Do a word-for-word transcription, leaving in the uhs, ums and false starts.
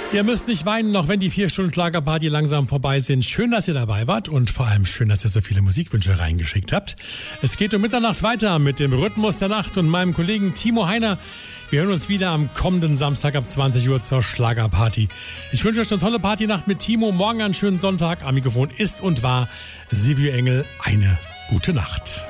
Ihr müsst nicht weinen, noch wenn die vier Stunden Schlagerparty langsam vorbei sind. Schön, dass ihr dabei wart und vor allem schön, dass ihr so viele Musikwünsche reingeschickt habt. Es geht um Mitternacht weiter mit dem Rhythmus der Nacht und meinem Kollegen Timo Heiner. Wir hören uns wieder am kommenden Samstag ab zwanzig Uhr zur Schlagerparty. Ich wünsche euch eine tolle Partynacht mit Timo. Morgen einen schönen Sonntag. Am Mikrofon ist und war Silvio Engel. Eine gute Nacht.